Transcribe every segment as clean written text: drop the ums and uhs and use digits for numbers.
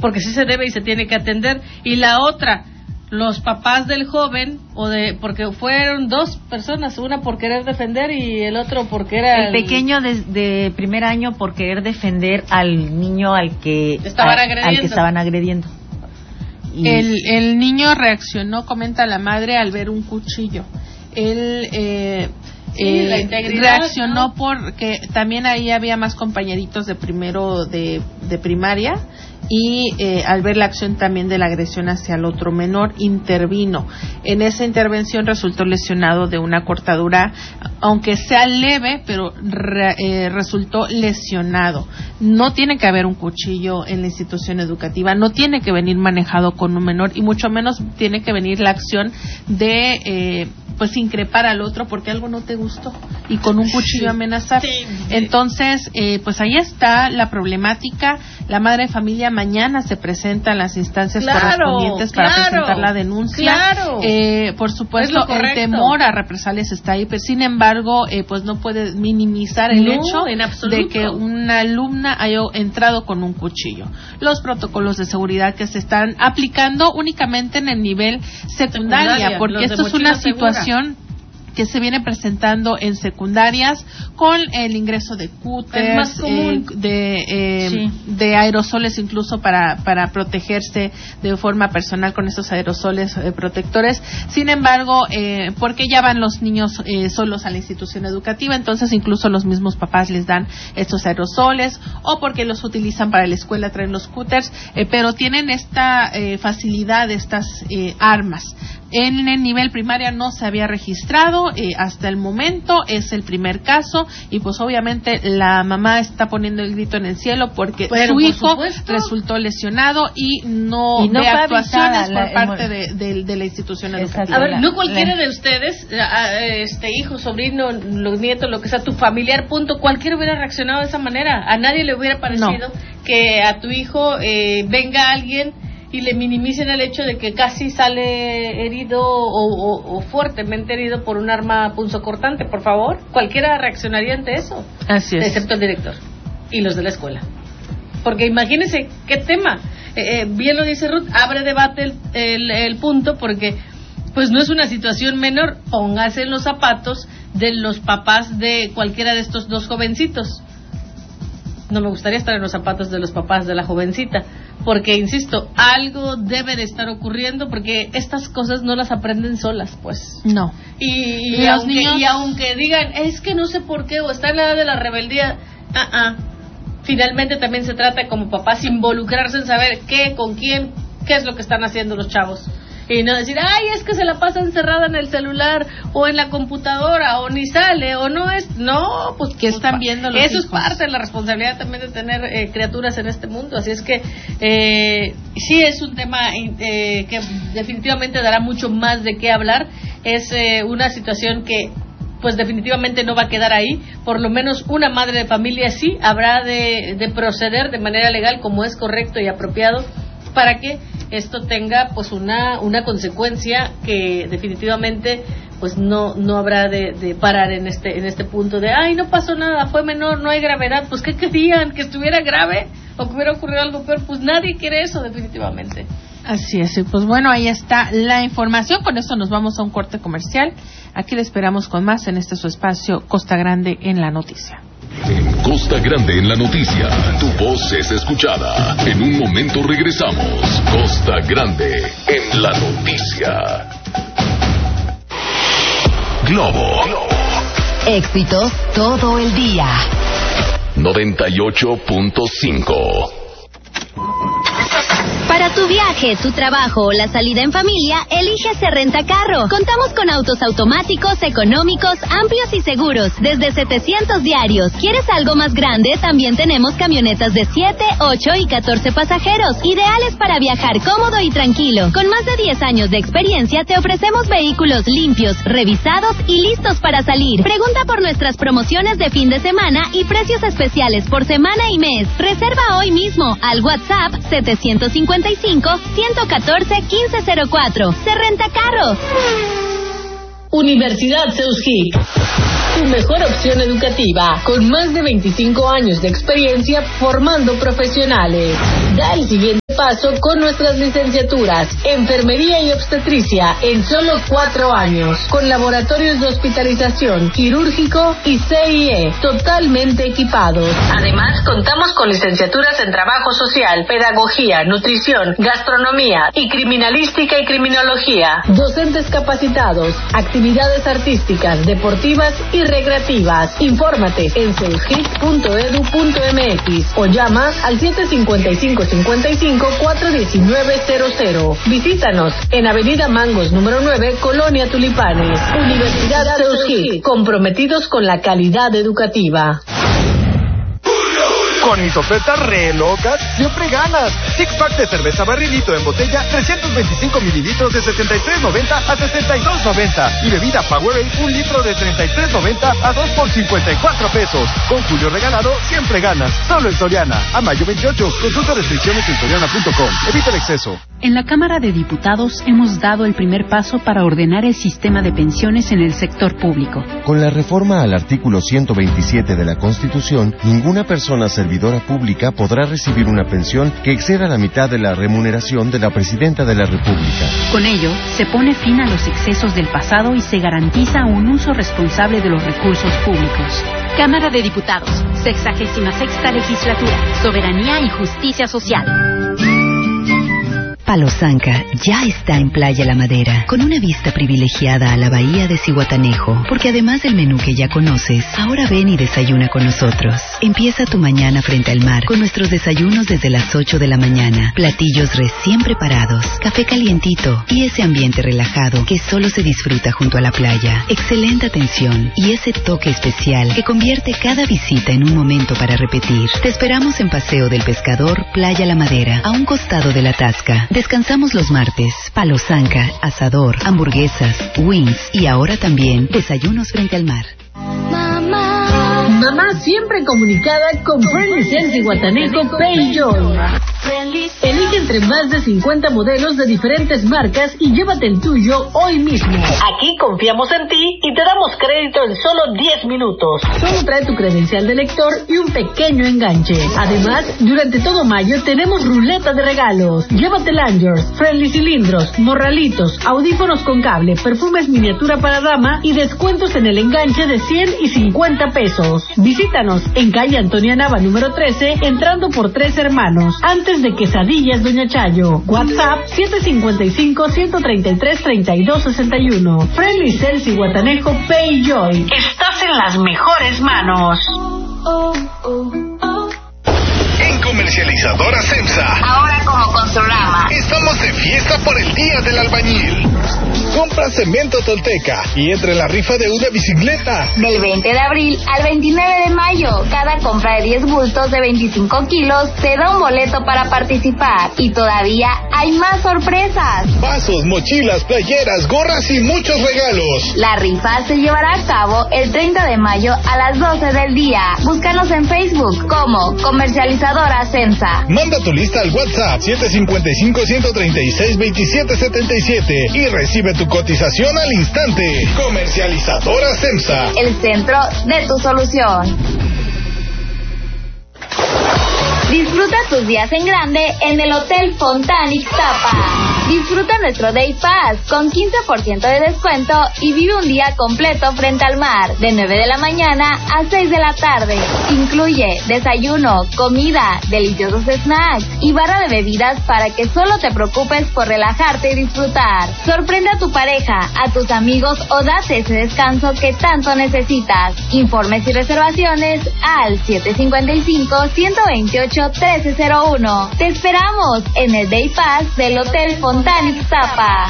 porque sí se debe y se tiene que atender. Y la otra, los papás del joven, porque fueron dos personas, una por querer defender y el otro porque era... El pequeño de primer año por querer defender al niño al que estaban agrediendo. Y... El niño reaccionó, comenta la madre, al ver un cuchillo. Él la integridad, reaccionó, ¿no? Porque también ahí había más compañeritos de primero de primaria, y al ver la acción también de la agresión hacia el otro menor, intervino. En esa intervención resultó lesionado de una cortadura, aunque sea leve, pero resultó lesionado. No tiene que haber un cuchillo en la institución educativa, no tiene que venir manejado con un menor, y mucho menos tiene que venir la acción de pues increpar al otro porque algo no te gustó y con un cuchillo amenazar. Entonces, pues ahí está la problemática. La madre de familia mañana se presenta en las instancias correspondientes para presentar la denuncia. Por supuesto, el temor a represalias está ahí, pero sin embargo, pues no puede minimizar el hecho de que una alumna haya entrado con un cuchillo. Los protocolos de seguridad que se están aplicando únicamente en el nivel secundaria, porque esto es una situación que se viene presentando en secundarias con el ingreso de cúters, de aerosoles incluso para protegerse de forma personal con estos aerosoles protectores. Sin embargo, porque ya van los niños solos a la institución educativa, entonces incluso los mismos papás les dan estos aerosoles, o porque los utilizan para la escuela, traen los cúters, pero tienen esta facilidad de estas armas. En el nivel primaria no se había registrado hasta el momento, es el primer caso, y pues obviamente la mamá está poniendo el grito en el cielo porque su hijo resultó lesionado y no ve actuaciones por parte de la institución educativa. A ver, no cualquiera de ustedes, hijo, sobrino, los nietos, lo que sea, tu familiar, punto, cualquiera hubiera reaccionado de esa manera. A nadie le hubiera parecido que a tu hijo venga alguien y le minimicen el hecho de que casi sale herido o fuertemente herido por un arma punzocortante. Por favor, cualquiera reaccionaría ante eso. Así es. Excepto el director y los de la escuela. Porque imagínense qué tema. Bien lo dice Ruth, abre debate el punto, porque pues no es una situación menor. Póngase en los zapatos de los papás de cualquiera de estos dos jovencitos. No me gustaría estar en los zapatos de los papás de la jovencita, porque, insisto, algo debe de estar ocurriendo, porque estas cosas no las aprenden solas, pues. No. Y aunque digan, es que no sé por qué, o está en la edad de la rebeldía, finalmente también se trata como papás involucrarse en saber qué, con quién, qué es lo que están haciendo los chavos. Y no decir, ay, es que se la pasa encerrada en el celular o en la computadora o ni sale o no es... No, pues que están viendo los hijos. Es parte de la responsabilidad también de tener criaturas en este mundo. Así es que sí es un tema que definitivamente dará mucho más de qué hablar. Es una situación que pues definitivamente no va a quedar ahí. Por lo menos una madre de familia sí habrá de proceder de manera legal como es correcto y apropiado, para que esto tenga pues una consecuencia que definitivamente pues no habrá de parar en este punto de ay, no pasó nada, fue menor, no hay gravedad. Pues ¿qué querían? ¿Que estuviera grave o que hubiera ocurrido algo peor? Pues nadie quiere eso, definitivamente. Así es, pues bueno, ahí está la información. Con esto nos vamos a un corte comercial. Aquí le esperamos con más en su espacio Costa Grande en la Noticia. En Costa Grande en la Noticia, tu voz es escuchada. En un momento regresamos. Costa Grande en la Noticia. Globo. Éxitos todo el día. 98.5. Para tu viaje, tu trabajo o la salida en familia, elige Serrentacarro. Contamos con autos automáticos, económicos, amplios y seguros, desde 700 diarios. ¿Quieres algo más grande? También tenemos camionetas de 7, 8 y 14 pasajeros, ideales para viajar cómodo y tranquilo. Con más de 10 años de experiencia, te ofrecemos vehículos limpios, revisados y listos para salir. Pregunta por nuestras promociones de fin de semana y precios especiales por semana y mes. Reserva hoy mismo al WhatsApp 755-114-1504. Serrentacarro. Universidad Seuskic, tu mejor opción educativa, con más de 25 años de experiencia formando profesionales. Da el siguiente paso con nuestras licenciaturas, enfermería y obstetricia en solo 4 años, con laboratorios de hospitalización, quirúrgico y CIE, totalmente equipados. Además, contamos con licenciaturas en trabajo social, pedagogía, nutrición, gastronomía y criminalística y criminología. Docentes capacitados, actividades artísticas, deportivas y recreativas. Infórmate en ceujit.edu.mx o llama al 755-55-419-00. Visítanos en Avenida Mangos número 9, Colonia Tulipanes. Universidad Ceujit, comprometidos con la calidad educativa. Con mis ofertas re locas, siempre ganas. Six-pack de cerveza barrilito en botella, 325 mililitros de $63.90 a $62.90. Y bebida Powerade, 1 litro de $33.90 a 2 por $54. Con Julio regalado, siempre ganas. Solo en Soriana. A mayo 28. Consulta restricciones en soriana.com. Evita el exceso. En la Cámara de Diputados hemos dado el primer paso para ordenar el sistema de pensiones en el sector público. Con la reforma al artículo 127 de la Constitución, ninguna persona servidora pública podrá recibir una pensión que exceda la mitad de la remuneración de la Presidenta de la República. Con ello, se pone fin a los excesos del pasado y se garantiza un uso responsable de los recursos públicos. Cámara de Diputados, 66ª Legislatura, Soberanía y Justicia Social. Palo Zanca ya está en Playa La Madera, con una vista privilegiada a la bahía de Zihuatanejo, porque además del menú que ya conoces, ahora ven y desayuna con nosotros. Empieza tu mañana frente al mar, con nuestros desayunos desde las 8 de la mañana, platillos recién preparados, café calientito y ese ambiente relajado que solo se disfruta junto a la playa. Excelente atención y ese toque especial que convierte cada visita en un momento para repetir. Te esperamos en Paseo del Pescador, Playa La Madera, a un costado de la Tasca. Descansamos los martes. Palo Zanca, asador, hamburguesas, wings y ahora también desayunos frente al mar. Mamá siempre comunicada con Friendly Sense y Zihuatanejo Pay Joy. Elige entre más de 50 modelos de diferentes marcas y llévate el tuyo hoy mismo. Aquí confiamos en ti y te damos crédito en solo 10 minutos. Solo trae tu credencial de lector y un pequeño enganche. Además, durante todo mayo tenemos ruleta de regalos. Llévate lanyards, friendly cilindros, morralitos, audífonos con cable, perfumes miniatura para dama y descuentos en el enganche de 100 y 50 pesos. Visítanos en calle Antonia Nava número 13, entrando por Tres Hermanos, antes de Quesadillas Doña Chayo. WhatsApp 755-133-3261. Friendly Cells y Guatanejo Pay Joy. Estás en las mejores manos. En Comercializadora Censa, ahora como Construrama, estamos de fiesta por el Día del Albañil. Compra cemento Tolteca y entra en la rifa de una bicicleta. Del 20 de abril al 29 de mayo, cada compra de 10 bultos de 25 kilos te da un boleto para participar. Y todavía hay más sorpresas. Vasos, mochilas, playeras, gorras y muchos regalos. La rifa se llevará a cabo el 30 de mayo a las 12 del día. Búscanos en Facebook como Comercializadora Censa. Manda tu lista al WhatsApp 755-136-2777 y recibe tu cotización al instante. Comercializadora Censa, el centro de tu solución. Disfruta tus días en grande en el Hotel Fontana Ixtapa. Disfruta nuestro Day Pass con 15% de descuento y vive un día completo frente al mar, de 9 de la mañana a 6 de la tarde. Incluye desayuno, comida, deliciosos snacks y barra de bebidas para que solo te preocupes por relajarte y disfrutar. Sorprende a tu pareja, a tus amigos o date ese descanso que tanto necesitas. Informes y reservaciones al 755-128-1301. Te esperamos en el Day Pass del Hotel Fontana Ixtapa.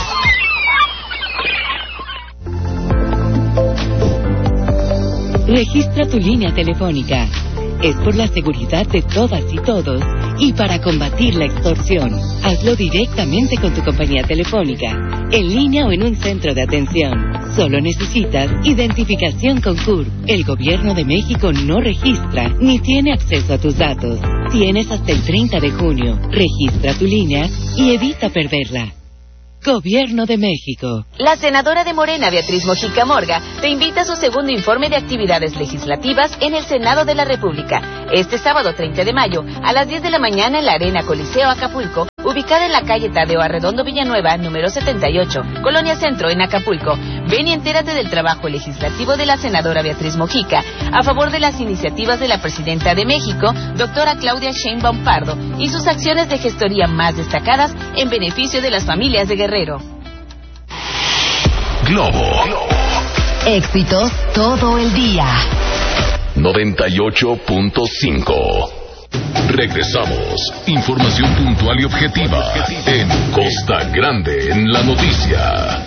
Registra tu línea telefónica. Es por la seguridad de todas y todos y para combatir la extorsión. Hazlo directamente con tu compañía telefónica, en línea o en un centro de atención. Solo necesitas identificación con CURP. El Gobierno de México no registra ni tiene acceso a tus datos. Tienes hasta el 30 de junio. Registra tu línea y evita perderla. Gobierno de México. La senadora de Morena, Beatriz Mojica Morga, te invita a su segundo informe de actividades legislativas en el Senado de la República. Este sábado 30 de mayo, a las 10 de la mañana en la Arena Coliseo Acapulco, ubicada en la calle Tadeo Arredondo Villanueva, número 78, Colonia Centro, en Acapulco. Ven y entérate del trabajo legislativo de la senadora Beatriz Mojica a favor de las iniciativas de la presidenta de México, doctora Claudia Sheinbaum Pardo, y sus acciones de gestoría más destacadas en beneficio de las familias de Guerrero. Globo. Éxitos todo el día. 98.5. Regresamos. Información puntual y objetiva en Costa Grande en la noticia.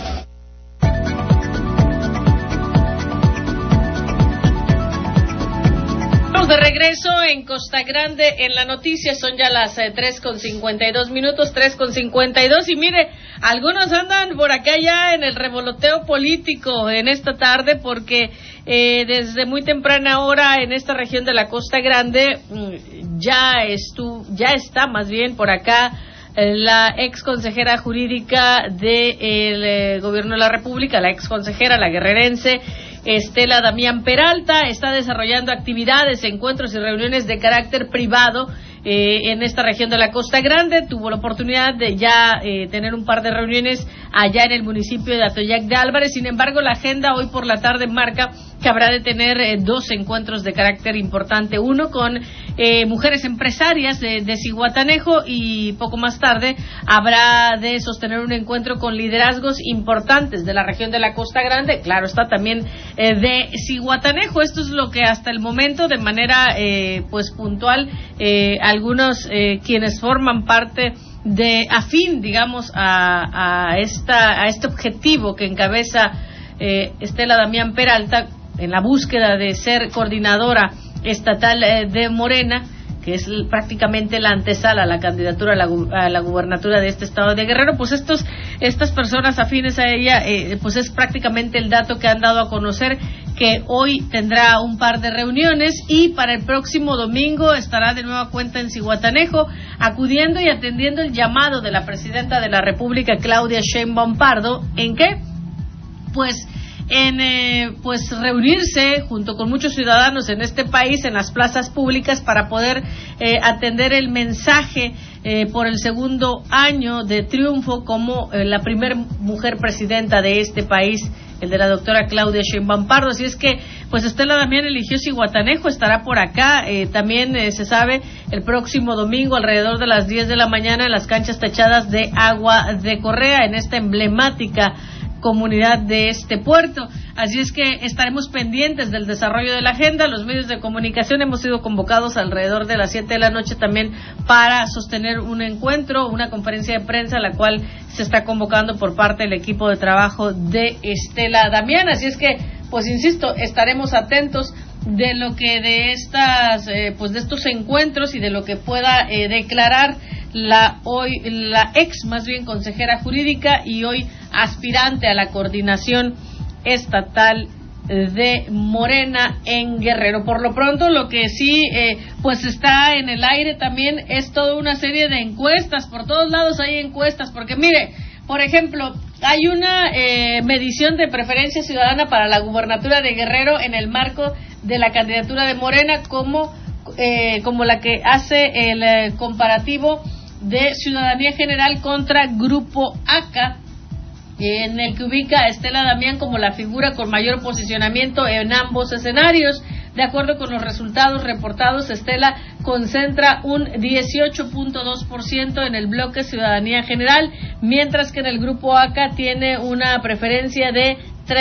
De regreso en Costa Grande en la noticia, son ya las 3:52 minutos, 3:52, y mire, algunos andan por acá ya en el revoloteo político en esta tarde porque desde muy temprana hora en esta región de la Costa Grande ya está más bien por acá la ex consejera jurídica del gobierno de la República, la ex consejera, la guerrerense Estela Damián Peralta, está desarrollando actividades, encuentros y reuniones de carácter privado en esta región de la Costa Grande. Tuvo la oportunidad de ya tener un par de reuniones allá en el municipio de Atoyac de Álvarez. Sin embargo, la agenda hoy por la tarde marca que habrá de tener dos encuentros de carácter importante, uno con mujeres empresarias de Zihuatanejo, y poco más tarde habrá de sostener un encuentro con liderazgos importantes de la región de la Costa Grande, claro está, también de Zihuatanejo. Esto es lo que hasta el momento, de manera pues puntual, algunos quienes forman parte de afín, digamos, a este objetivo que encabeza Estela Damián Peralta en la búsqueda de ser coordinadora estatal de Morena, que es prácticamente la antesala a la candidatura a la gubernatura de este estado de Guerrero. Pues estas personas afines a ella, pues es prácticamente el dato que han dado a conocer, que hoy tendrá un par de reuniones y para el próximo domingo estará de nueva cuenta en Zihuatanejo, acudiendo y atendiendo el llamado de la presidenta de la República, Claudia Sheinbaum Pardo. ¿En qué? Pues reunirse junto con muchos ciudadanos en este país en las plazas públicas para poder atender el mensaje por el segundo año de triunfo como la primer mujer presidenta de este país, el de la doctora Claudia Sheinbaum Pardo. Así es que pues Estela Damián eligió Zihuatanejo, estará por acá. También se sabe, el próximo domingo alrededor de las 10 de la mañana en las canchas techadas de Agua de Correa, en esta emblemática comunidad de este puerto. Así es que estaremos pendientes del desarrollo de la agenda. Los medios de comunicación hemos sido convocados alrededor de las 7 de la noche también para sostener un encuentro, una conferencia de prensa, la cual se está convocando por parte del equipo de trabajo de Estela Damián. Así es que, pues insisto, estaremos atentos de lo que de estos encuentros y de lo que pueda declarar la ex más bien consejera jurídica y hoy aspirante a la coordinación estatal de Morena en Guerrero. Por lo pronto, lo que sí pues está en el aire también es toda una serie de encuestas. Por todos lados hay encuestas, porque mire, por ejemplo, hay una medición de preferencia ciudadana para la gubernatura de Guerrero en el marco de la candidatura de Morena, como la que hace el comparativo de Ciudadanía General contra Grupo ACA, en el que ubica a Estela Damián como la figura con mayor posicionamiento en ambos escenarios. De acuerdo con los resultados reportados, Estela concentra un 18.2% en el bloque Ciudadanía General, mientras que en el Grupo ACA tiene una preferencia de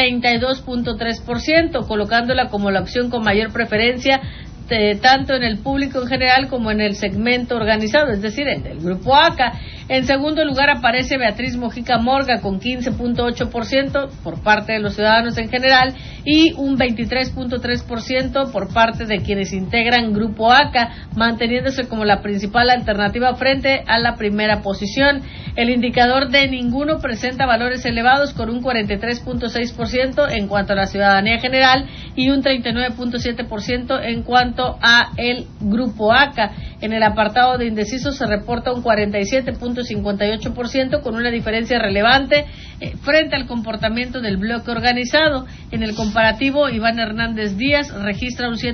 32.3%, colocándola como la opción con mayor preferencia tanto en el público en general como en el segmento organizado, es decir, en el Grupo ACA. En segundo lugar aparece Beatriz Mojica Morga con 15.8% por parte de los ciudadanos en general y un 23.3% por parte de quienes integran Grupo ACA, manteniéndose como la principal alternativa frente a la primera posición. El indicador de ninguno presenta valores elevados con un 43.6% en cuanto a la ciudadanía general y un 39.7% en cuanto a el Grupo ACA. En el apartado de indecisos se reporta un 47.58% con una diferencia relevante frente al comportamiento del bloque organizado. En el comparativo, Iván Hernández Díaz registra un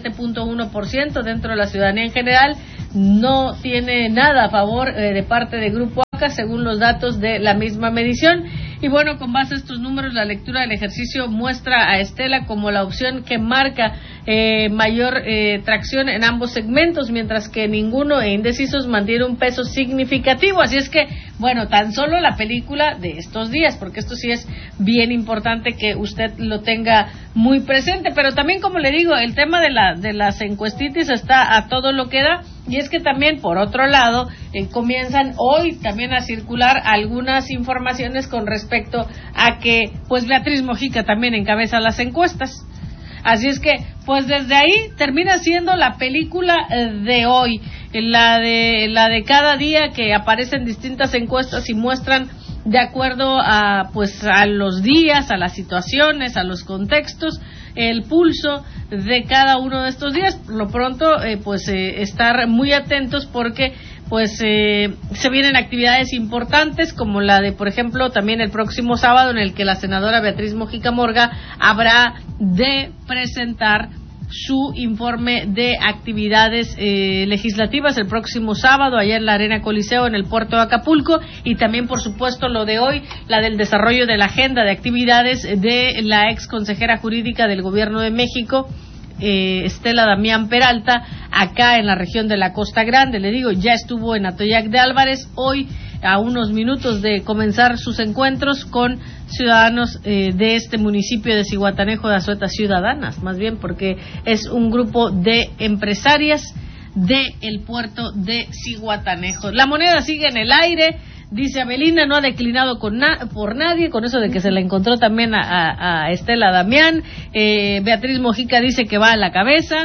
7.1% dentro de la ciudadanía en general. No tiene nada a favor de parte de Grupo pocas, según los datos de la misma medición. Y bueno, con base a estos números, la lectura del ejercicio muestra a Estela como la opción que marca mayor tracción en ambos segmentos, mientras que ninguno e indecisos mantiene un peso significativo. Así es que, bueno, tan solo la película de estos días, porque esto sí es bien importante que usted lo tenga muy presente. Pero también, como le digo, el tema de las encuestitis está a todo lo que da. Y es que también, por otro lado, comienzan hoy también a circular algunas informaciones con respecto a que, pues, Beatriz Mojica también encabeza las encuestas. Así es que, pues, desde ahí termina siendo la película de hoy, la de cada día, que aparecen distintas encuestas y muestran, de acuerdo a, pues, a los días, a las situaciones, a los contextos, el pulso de cada uno de estos días. Por lo pronto, estar muy atentos, porque pues se vienen actividades importantes, como la de, por ejemplo, también el próximo sábado, en el que la senadora Beatriz Mojica Morga habrá de presentar su informe de actividades legislativas el próximo sábado, allá en la Arena Coliseo, en el puerto de Acapulco. Y también, por supuesto, lo de hoy, la del desarrollo de la agenda de actividades de la ex consejera jurídica del Gobierno de México, Estela Damián Peralta, acá en la región de la Costa Grande. Le digo, ya estuvo en Atoyac de Álvarez, hoy a unos minutos de comenzar sus encuentros con ciudadanos de este municipio de Zihuatanejo de Azueta, ciudadanas más bien, porque es un grupo de empresarias del puerto de Zihuatanejo. La moneda sigue en el aire, dice Avelina, no ha declinado por nadie, con eso de que se la encontró también a Estela Damián. Beatriz Mojica dice que va a la cabeza.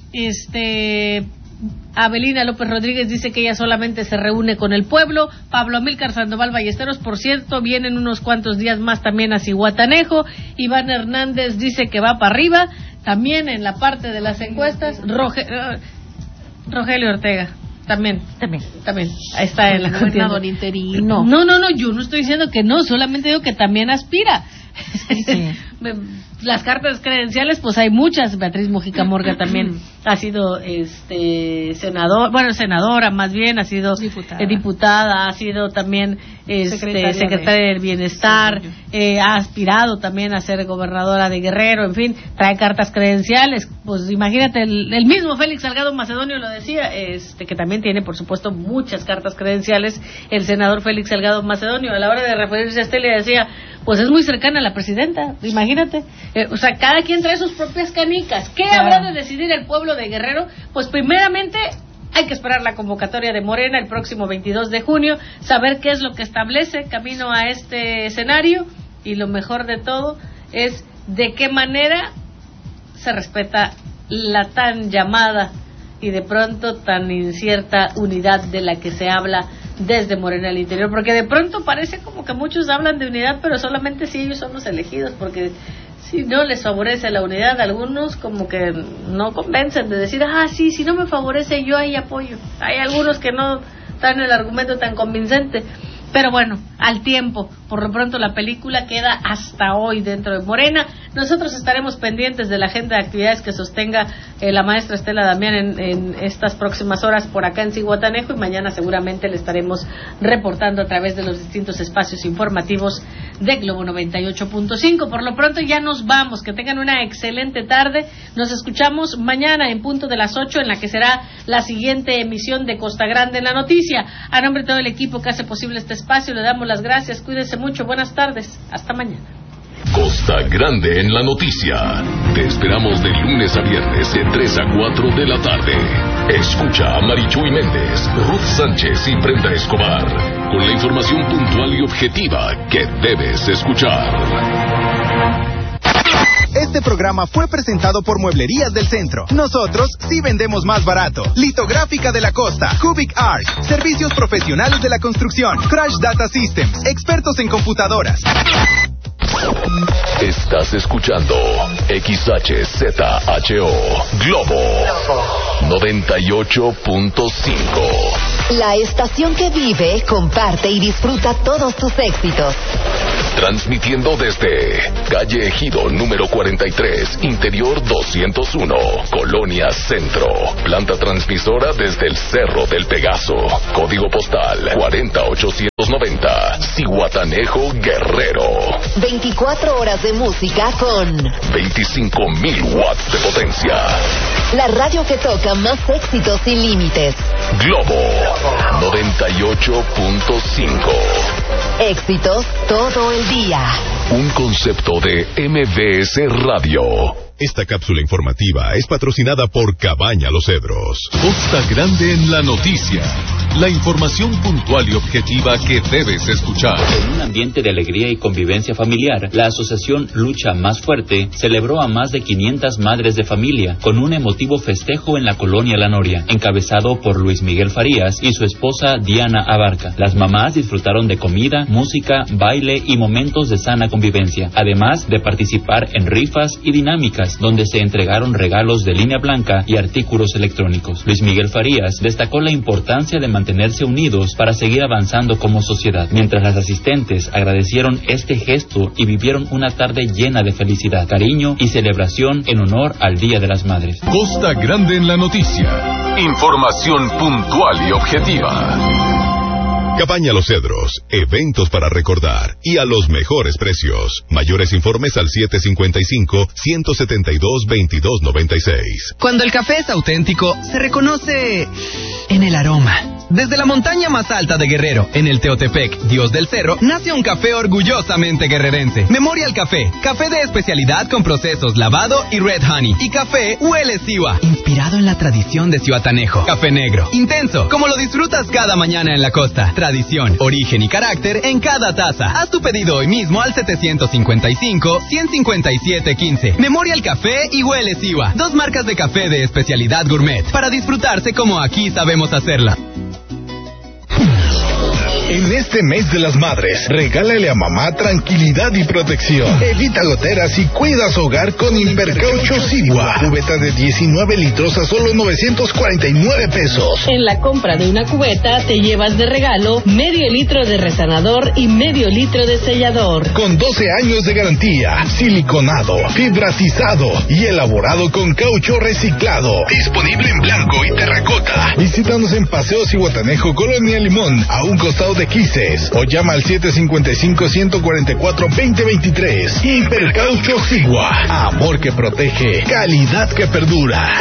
Avelina López Rodríguez dice que ella solamente se reúne con el pueblo. Pablo Amílcar Sandoval Ballesteros, por cierto, vienen unos cuantos días más también a Zihuatanejo. Iván Hernández dice que va para arriba, también en la parte de las encuestas. Rogelio Ortega también ahí está en la gobernador interino. No, yo no estoy diciendo que no, solamente digo que también aspira. Sí. Las cartas credenciales, pues hay muchas. Beatriz Mojica Morga también ha sido senadora más bien, ha sido diputada, ha sido también secretaria del Bienestar, ha aspirado también a ser gobernadora de Guerrero, en fin, trae cartas credenciales. Pues imagínate, el mismo Félix Salgado Macedonio lo decía, que también tiene, por supuesto, muchas cartas credenciales, el senador Félix Salgado Macedonio. A la hora de referirse a Estela decía, pues es muy cercana a la presidenta, imagínate. Cada quien trae sus propias canicas. ¿Qué habrá de decidir el pueblo de Guerrero? Pues primeramente hay que esperar la convocatoria de Morena el próximo 22 de junio, saber qué es lo que establece camino a este escenario, y lo mejor de todo es de qué manera se respeta la tan llamada y de pronto tan incierta unidad de la que se habla desde Morena al interior, porque de pronto parece como que muchos hablan de unidad, pero solamente si ellos son los elegidos, porque si no les favorece la unidad, algunos como que no convencen de decir, sí, si no me favorece yo ahí apoyo. Hay algunos que no dan el argumento tan convincente. Pero bueno, al tiempo, por lo pronto la película queda hasta hoy dentro de Morena. Nosotros estaremos pendientes de la agenda de actividades que sostenga la maestra Estela Damián en estas próximas horas por acá en Zihuatanejo, y mañana seguramente le estaremos reportando a través de los distintos espacios informativos de Globo 98.5. Por lo pronto ya nos vamos, que tengan una excelente tarde. Nos escuchamos mañana en punto de las 8, en la que será la siguiente emisión de Costa Grande en la Noticia. A nombre de todo el equipo que hace posible este espacio, le damos las gracias. Cuídense mucho, buenas tardes, hasta mañana. Costa Grande en la Noticia. Te esperamos de lunes a viernes de 3 a 4 de la tarde. Escucha a Marichuy Méndez, Ruth Sánchez y Brenda Escobar con la información puntual y objetiva que debes escuchar. Este programa fue presentado por Mueblerías del Centro. Nosotros sí vendemos más barato. Litográfica de la Costa, Cubic Art, servicios profesionales de la construcción, Crash Data Systems, expertos en computadoras. Estás escuchando XHZHO Globo 98.5. La estación que vive, comparte y disfruta todos tus éxitos. Transmitiendo desde calle Ejido número 43, interior 201, Colonia Centro. Planta transmisora desde el Cerro del Pegaso. Código postal 40800. Zihuatanejo, Guerrero. 24 horas de música con 25,000 watts de potencia. La radio que toca más éxitos sin límites. Globo 98.5. Éxitos todo el día. Un concepto de MBS Radio. Esta cápsula informativa es patrocinada por Cabaña Los Cedros. Costa Grande en la noticia. La información puntual y objetiva que debes escuchar. En un ambiente de alegría y convivencia familiar, la asociación Lucha Más Fuerte celebró a más de 500 madres de familia con un emotivo festejo en la colonia La Noria, encabezado por Luis Miguel Farías y su esposa Diana Abarca. Las mamás disfrutaron de comida, música, baile y momentos de sana convivencia, además de participar en rifas y dinámicas, donde se entregaron regalos de línea blanca y artículos electrónicos. Luis Miguel Farías destacó la importancia de mantenerse unidos para seguir avanzando como sociedad, mientras las asistentes agradecieron este gesto y vivieron una tarde llena de felicidad, cariño y celebración en honor al Día de las Madres. Costa Grande en la noticia. Información puntual y objetiva. Cabaña Los Cedros, eventos para recordar y a los mejores precios. Mayores informes al 755-172-2296. Cuando el café es auténtico, se reconoce en el aroma. Desde la montaña más alta de Guerrero, en el Teotepec, Dios del Cerro, nace un café orgullosamente guerrerense. Memorial Café, café de especialidad con procesos lavado y red honey. Y café Huele Siwa, inspirado en la tradición de Zihuatanejo. Café negro, intenso, como lo disfrutas cada mañana en la costa. Tradición, origen y carácter en cada taza. Haz tu pedido hoy mismo al 755-157-15. Memorial Café y Huele Siwa, 2 marcas de café de especialidad gourmet, para disfrutarse como aquí sabemos hacerla. En este mes de las madres, regálale a mamá tranquilidad y protección. Evita goteras y cuida su hogar con Hipercaucho Sigua. Cubeta de 19 litros a solo 949 pesos. En la compra de una cubeta te llevas de regalo medio litro de resanador y medio litro de sellador. Con 12 años de garantía, siliconado, fibratizado y elaborado con caucho reciclado. Disponible en blanco y terracota. Visítanos en Paseo Zihuatanejo, Colonia Limón, a un costado de Quises, o llama al 755-144-2023. Hipercaucho Sigua. Amor que protege, calidad que perdura.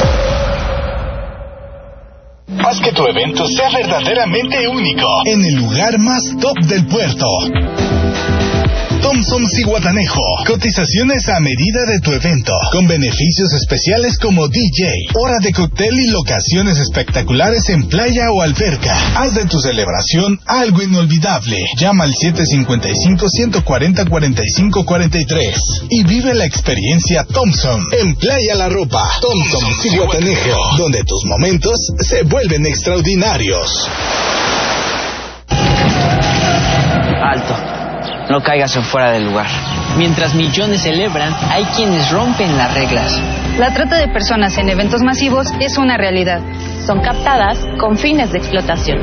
Haz que tu evento sea verdaderamente único en el lugar más top del puerto. Thompson Zihuatanejo. Cotizaciones a medida de tu evento, con beneficios especiales como DJ, hora de cóctel y locaciones espectaculares en playa o alberca. Haz de tu celebración algo inolvidable. Llama al 755-140-4543 y vive la experiencia Thompson en Playa La Ropa. Thompson Zihuatanejo, donde tus momentos se vuelven extraordinarios. Alto. No caigas en fuera del lugar. Mientras millones celebran, hay quienes rompen las reglas. La trata de personas en eventos masivos es una realidad. Son captadas con fines de explotación.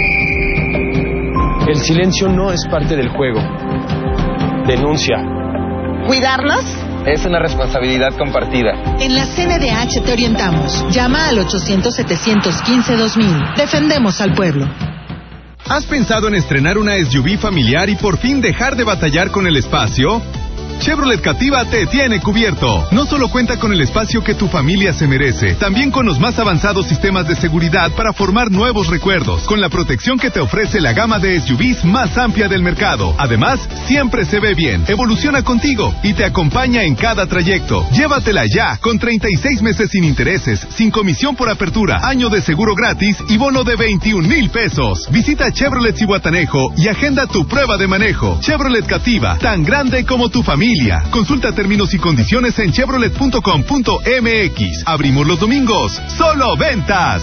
El silencio no es parte del juego. Denuncia. ¿Cuidarnos? Es una responsabilidad compartida. En la CNDH te orientamos. Llama al 800-715-2000. Defendemos al pueblo. ¿Has pensado en estrenar una SUV familiar y por fin dejar de batallar con el espacio? Chevrolet Captiva te tiene cubierto. No solo cuenta con el espacio que tu familia se merece, también con los más avanzados sistemas de seguridad para formar nuevos recuerdos, con la protección que te ofrece la gama de SUVs más amplia del mercado. Además, siempre se ve bien, evoluciona contigo y te acompaña en cada trayecto. Llévatela ya, con 36 meses sin intereses, sin comisión por apertura, año de seguro gratis y bono de 21,000 pesos. Visita Chevrolet Zihuatanejo y agenda tu prueba de manejo. Chevrolet Captiva, tan grande como tu familia. Consulta términos y condiciones en chevrolet.com.mx. Abrimos los domingos. ¡Solo ventas!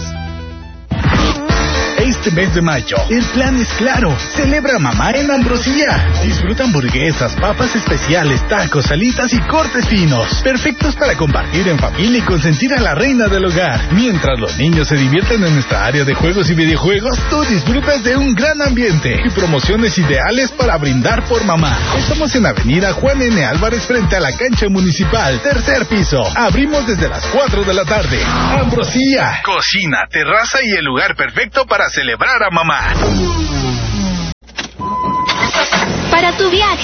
Este mes de mayo, el plan es claro. Celebra mamá en Ambrosía. Disfruta hamburguesas, papas especiales, tacos, alitas y cortes finos. Perfectos para compartir en familia y consentir a la reina del hogar. Mientras los niños se divierten en nuestra área de juegos y videojuegos, tú disfrutas de un gran ambiente y promociones ideales para brindar por mamá. Estamos en Avenida Juan N. Álvarez frente a la cancha municipal, 3er piso. Abrimos desde las 4 de la tarde. Ambrosía. Cocina, terraza y el lugar perfecto para celebrar a mamá.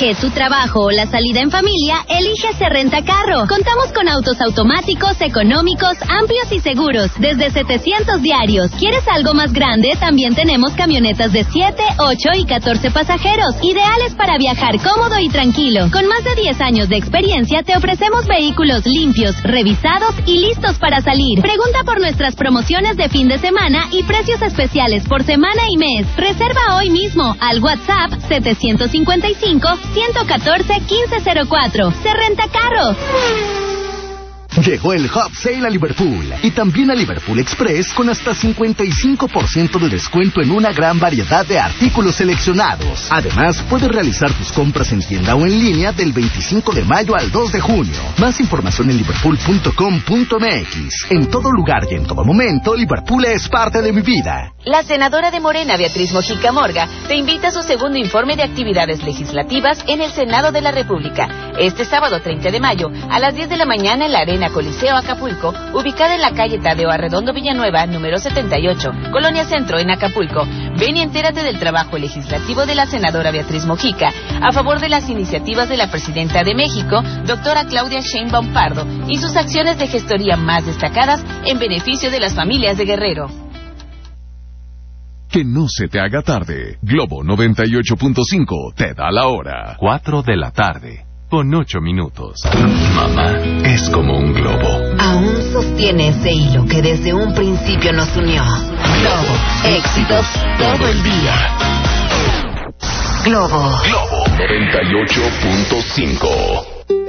viaje, tu trabajo o la salida en familia, elige Se Renta Carro. Contamos con autos automáticos, económicos, amplios y seguros, desde 700 diarios. ¿Quieres algo más grande? También tenemos camionetas de 7, 8 y 14 pasajeros, ideales para viajar cómodo y tranquilo. Con más de 10 años de experiencia, te ofrecemos vehículos limpios, revisados y listos para salir. Pregunta por nuestras promociones de fin de semana y precios especiales por semana y mes. Reserva hoy mismo al WhatsApp 755-114-1504. Se Renta Carro. Llegó el Hot Sale a Liverpool y también a Liverpool Express con hasta 55% de descuento en una gran variedad de artículos seleccionados. Además, puedes realizar tus compras en tienda o en línea del 25 de mayo al 2 de junio. Más información en liverpool.com.mx. En todo lugar y en todo momento, Liverpool es parte de mi vida. La senadora de Morena, Beatriz Mojica Morga, te invita a su segundo informe de actividades legislativas en el Senado de la República. Este sábado 30 de mayo, a las 10 de la mañana en la Arena Coliseo Acapulco, ubicada en la calle Tadeo Arredondo Villanueva, número 78, Colonia Centro, en Acapulco. Ven y entérate del trabajo legislativo de la senadora Beatriz Mojica a favor de las iniciativas de la presidenta de México, doctora Claudia Sheinbaum Pardo, y sus acciones de gestoría más destacadas en beneficio de las familias de Guerrero. Que no se te haga tarde. Globo 98.5 te da la hora. 4 de la tarde. Con 8 minutos. Mamá es como un globo. Aún sostiene ese hilo que desde un principio nos unió. Globo, éxitos todo el día. Globo 98.5.